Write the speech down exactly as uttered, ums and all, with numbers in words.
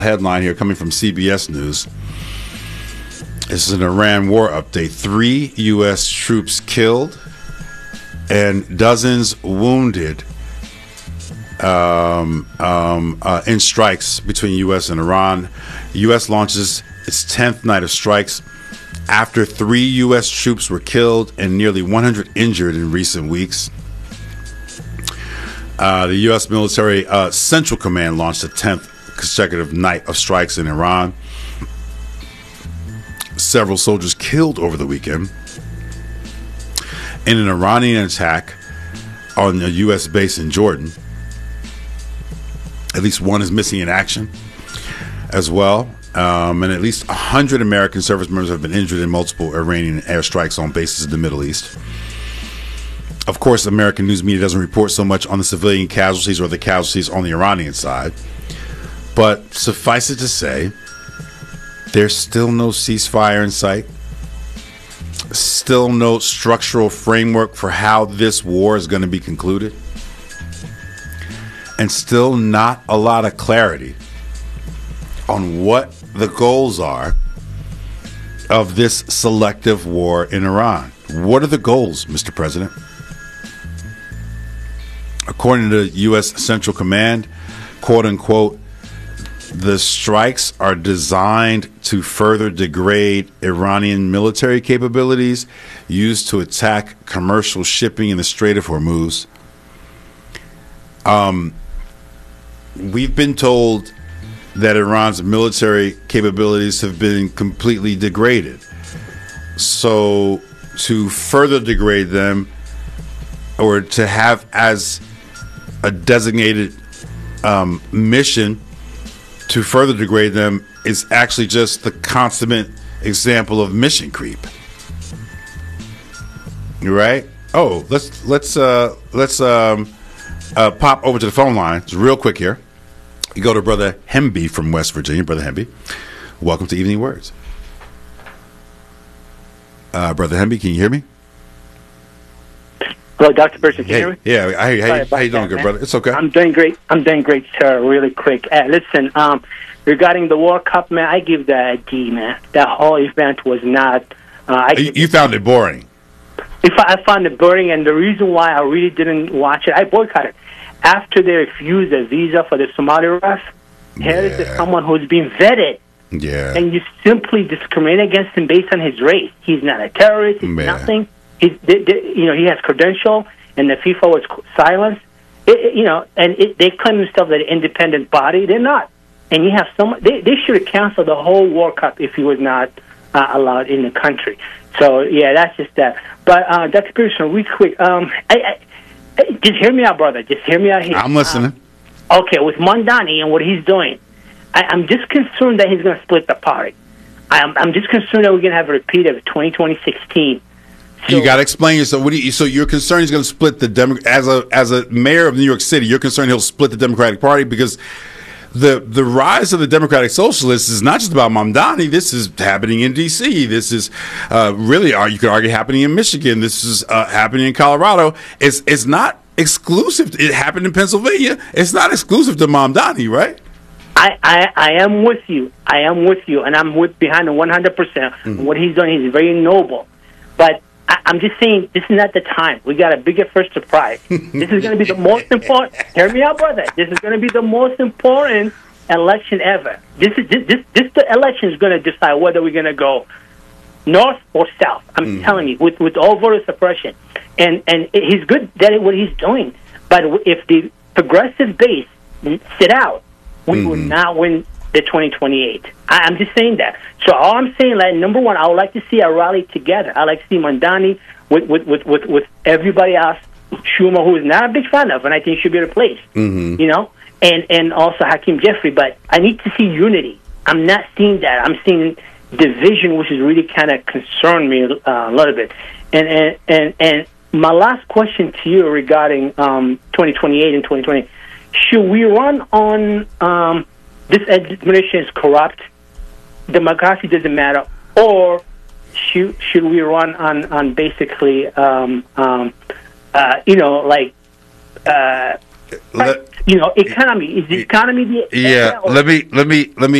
Headline here coming from C B S News. This is an Iran war update. Three U S troops killed and dozens wounded um, um, uh, in strikes between U S and Iran. U S launches its tenth night of strikes after three U S troops were killed and nearly one hundred injured in recent weeks. Uh, the U S military uh, Central Command launched a tenth consecutive night of strikes in Iran. Several soldiers killed over the weekend in an Iranian attack on a U S base in Jordan. At least one is missing in action as well. Um, and at least one hundred American service members have been injured in multiple Iranian airstrikes on bases in the Middle East. Of course, American news media doesn't report so much on the civilian casualties or the casualties on the Iranian side. But suffice it to say, there's still no ceasefire in sight. Still no structural framework for how this war is going to be concluded. And still not a lot of clarity on what the goals are of this selective war in Iran. What are the goals, Mister President? According to U S Central Command, quote unquote, the strikes are designed to further degrade Iranian military capabilities used to attack commercial shipping in the Strait of Hormuz. Um, we've been told that Iran's military capabilities have been completely degraded. So to further degrade them, or to have as a designated um, mission to further degrade them, is actually just the consummate example of mission creep. Right? Oh, let's let's uh, let's um, uh, pop over to the phone line. It's real quick here. You go to Brother Hemby from West Virginia. Brother Hemby, welcome to Evening Words. Uh, Brother Hemby, can you hear me? Hello, Doctor Burson, can hey, you hear me? Yeah, I, I, how, how you doing, that, good man. brother? It's okay. I'm doing great. I'm doing great, sir. Really quick. Uh, listen, um, regarding the World Cup, man, I give that a D, man. That whole event was not... Uh, I you you found it boring? If I, I found it boring, and the reason why I really didn't watch it, I boycotted. After they refused a visa for the Somali ref, here Yeah. is someone who's been vetted. Yeah. And you simply discriminate against him based on his race. He's not a terrorist. He's Man. nothing. He's, they, they, you know, he has credential, and the FIFA was silenced. It, it, you know, and it, they claim themselves an independent body. They're not. And you have some. They, they should have canceled the whole World Cup if he was not uh, allowed in the country. So yeah, that's just that. But uh, Doctor Pearson, real quick, um, I, I, just hear me out, brother. Just hear me out here. I'm listening. Um, okay, with Mondani and what he's doing, I, I'm just concerned that he's going to split the party. I'm, I'm just concerned that we're going to have a repeat of twenty sixteen. So, You got to explain yourself. What do you, so you're concerned he's going to split the Demo- as a as a mayor of New York City. You're concerned he'll split the Democratic Party because the the rise of the Democratic Socialists is not just about Mamdani. This is happening in D C. This is uh, really, uh, you could argue, happening in Michigan. This is uh, happening in Colorado. It's it's not exclusive. It happened in Pennsylvania. It's not exclusive to Mamdani, right? I, I, I am with you. I am with you, and I'm with behind him one hundred percent. Mm-hmm. What he's doing, he's very noble. But I, I'm just saying, this is not the time. We got a bigger first surprise. This is going to be the most important. Hear me out, brother. This is going to be the most important election ever. This is this this, this the election is going to decide whether we're going to go north or south. I'm mm-hmm. telling you, with with all voter suppression, and and he's good at what he's doing. But if the progressive base sit out, we mm-hmm. will not win the twenty twenty-eight. I, I'm just saying that. So all I'm saying, like, number one, I would like to see a rally together. I like to see Mondani with with, with, with, with everybody else, Schumer, who is not a big fan of, and I think should be replaced. Mm-hmm. You know, and and also Hakeem Jeffrey. But I need to see unity. I'm not seeing that. I'm seeing division, which is really kind of concerned me uh, a little bit. And and and and my last question to you regarding um, twenty twenty-eight and twenty twenty. Should we run on um, this administration is corrupt, democracy doesn't matter, or should should we run on on basically um, um, uh, you know like uh, let, you know, economy is the economy the yeah. or- Let me let me let me.